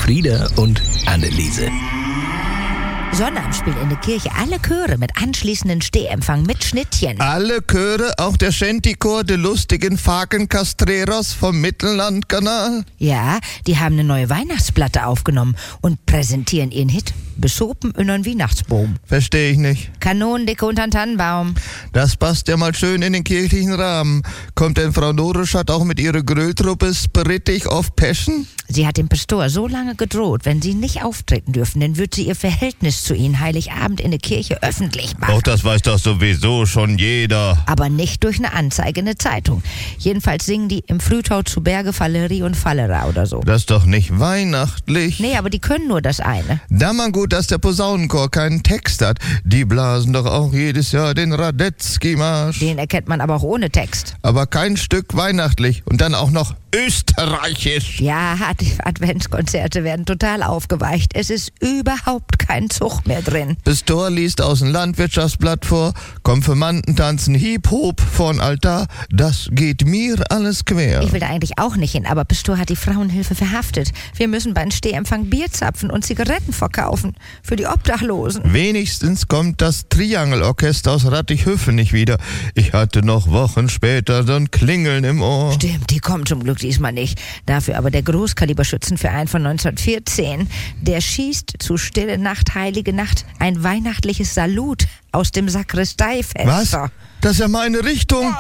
Frieda und Anneliese. Sonnabend spielen in der Kirche alle Chöre mit anschließenden Stehempfang mit Schnittchen. Alle Chöre, auch der Shantychor der lustigen Faken-Castreros vom Mittellandkanal? Ja, die haben eine neue Weihnachtsplatte aufgenommen und präsentieren ihren Hit Besopen innern Weihnachtsbaum. Verstehe ich nicht. Kanonendicke untern Tannenbaum. Das passt ja mal schön in den kirchlichen Rahmen. Kommt denn Frau Noreschat auch mit ihrer Grilltruppe Sprittig auf Passion? Sie hat dem Pastor so lange gedroht, wenn sie nicht auftreten dürfen, dann wird sie ihr Verhältnis zu ihnen Heiligabend in der Kirche öffentlich machen. Doch, das weiß doch sowieso schon jeder. Aber nicht durch eine Anzeige in der Zeitung. Jedenfalls singen die im Frühtau zu Berge, Valerie und Fallera oder so. Das ist doch nicht weihnachtlich. Nee, aber die können nur das eine. Da mal gut, dass der Posaunenchor keinen Text hat. Die blasen doch auch jedes Jahr den Radetzky-Marsch. Den erkennt man aber auch ohne Text. Aber kein Stück weihnachtlich. Und dann auch noch österreichisch. Ja, Adventskonzerte werden total aufgeweicht. Es ist überhaupt kein Zug mehr drin. Pastor liest aus dem Landwirtschaftsblatt vor, Konfirmanden tanzen Hip-Hop vorn Altar, das geht mir alles quer. Ich will da eigentlich auch nicht hin, aber Pastor hat die Frauenhilfe verhaftet. Wir müssen beim Stehempfang Bier zapfen und Zigaretten verkaufen. Für die Obdachlosen. Wenigstens kommt das Triangelorchester aus Rattichhöfen nicht wieder. Ich hatte noch Wochen später so ein Klingeln im Ohr. Stimmt, die kommen zum Glück diesmal nicht. Dafür aber der Großkaliberschützenverein von 1914. Der schießt zu Stille Nacht, Heilige Nacht ein weihnachtliches Salut aus dem Sakristeifenster. Was? Das ist ja meine Richtung.